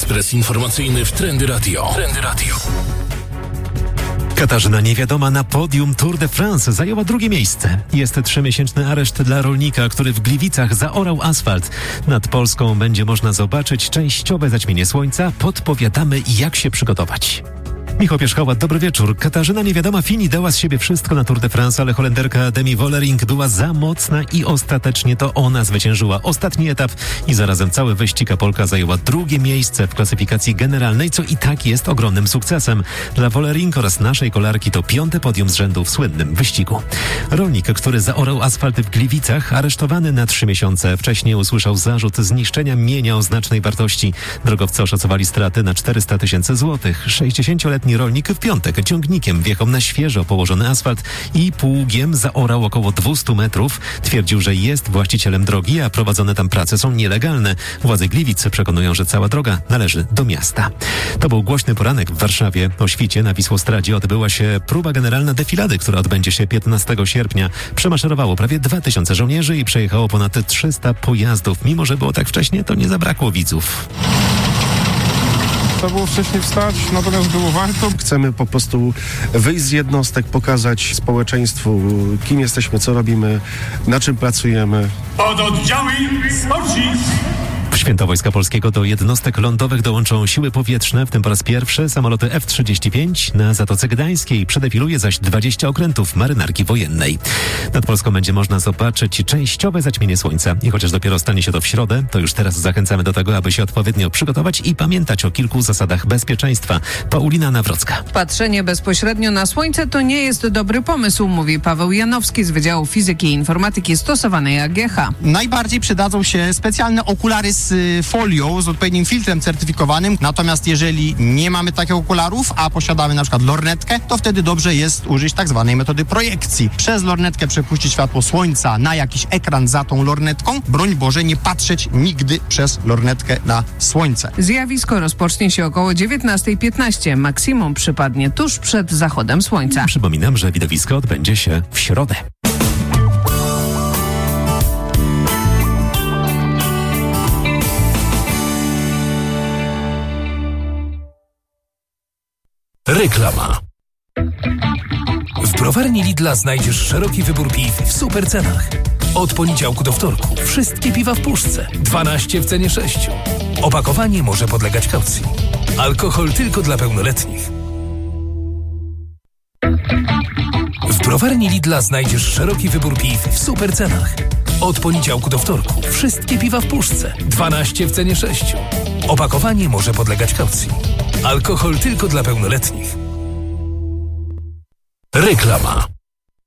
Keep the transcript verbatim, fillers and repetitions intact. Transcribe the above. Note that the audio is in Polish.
Ekspres informacyjny w Trendy Radio. Trendy Radio. Katarzyna Niewiadoma na podium Tour de France zajęła drugie miejsce. Jest trzymiesięczny areszt dla rolnika, który w Gliwicach zaorał asfalt. Nad Polską będzie można zobaczyć częściowe zaćmienie słońca. Podpowiadamy, jak się przygotować. Michał Pierzchała, dobry wieczór. Katarzyna Niewiadoma Fini dała z siebie wszystko na Tour de France, ale Holenderka Demi Vollering była za mocna i ostatecznie to ona zwyciężyła ostatni etap i zarazem cały wyścig, a Polka zajęła drugie miejsce w klasyfikacji generalnej, co i tak jest ogromnym sukcesem. Dla Vollering oraz naszej kolarki to piąte podium z rzędu w słynnym wyścigu. Rolnik, który zaorał asfalt w Gliwicach, aresztowany na trzy miesiące wcześniej, usłyszał zarzut zniszczenia mienia o znacznej wartości. Drogowcy oszacowali straty na czterysta tysięcy złotych. sześćdziesięcioletni rolnik w piątek ciągnikiem wjechał na świeżo położony asfalt i pługiem zaorał około dwieście metrów. Twierdził, że jest właścicielem drogi, a prowadzone tam prace są nielegalne. Władze Gliwic przekonują, że cała droga należy do miasta. To był głośny poranek w Warszawie. O świcie na Wisłostradzie odbyła się próba generalna defilady, która odbędzie się piętnastego sierpnia. Przemaszerowało prawie dwa tysiące żołnierzy i przejechało ponad trzysta pojazdów. Mimo że było tak wcześnie, to nie zabrakło widzów. Trzeba było wcześniej wstać, natomiast było warto. Chcemy po prostu wyjść z jednostek, pokazać społeczeństwu, kim jesteśmy, co robimy, na czym pracujemy. Pododdziały Sochi! W Święto Wojska Polskiego do jednostek lądowych dołączą siły powietrzne, w tym po raz pierwszy samoloty F trzydzieści pięć. Na Zatoce Gdańskiej przedefiluje zaś dwadzieścia okrętów marynarki wojennej. Nad Polską będzie można zobaczyć częściowe zaćmienie słońca. I chociaż dopiero stanie się to w środę, to już teraz zachęcamy do tego, aby się odpowiednio przygotować i pamiętać o kilku zasadach bezpieczeństwa. Paulina Nawrocka. Patrzenie bezpośrednio na słońce to nie jest dobry pomysł, mówi Paweł Janowski z Wydziału Fizyki i Informatyki stosowanej A G H. Najbardziej przydadzą się specjalne okulary z folią, z odpowiednim filtrem certyfikowanym. Natomiast jeżeli nie mamy takich okularów, a posiadamy na przykład lornetkę, to wtedy dobrze jest użyć tak zwanej metody projekcji. Przez lornetkę przepuścić światło słońca na jakiś ekran za tą lornetką. Broń Boże, nie patrzeć nigdy przez lornetkę na słońce. Zjawisko rozpocznie się około dziewiętnasta piętnaście. Maksimum przypadnie tuż przed zachodem słońca. Przypominam, że widowisko odbędzie się w środę. Reklama. W browarni Lidla znajdziesz szeroki wybór piw w super cenach. Od poniedziałku do wtorku wszystkie piwa w puszce. dwanaście w cenie sześciu. Opakowanie może podlegać kaucji. Alkohol tylko dla pełnoletnich. W browarni Lidla znajdziesz szeroki wybór piw w super cenach. Od poniedziałku do wtorku wszystkie piwa w puszce. dwanaście w cenie sześciu. Opakowanie może podlegać kaucji. Alkohol tylko dla pełnoletnich. Reklama.